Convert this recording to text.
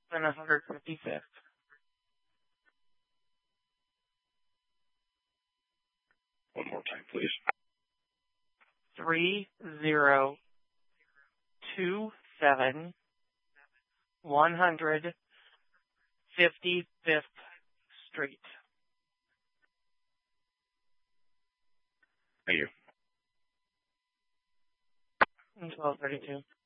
and 155th. One more time, please. 3027 155th Street. Thank you. 1232.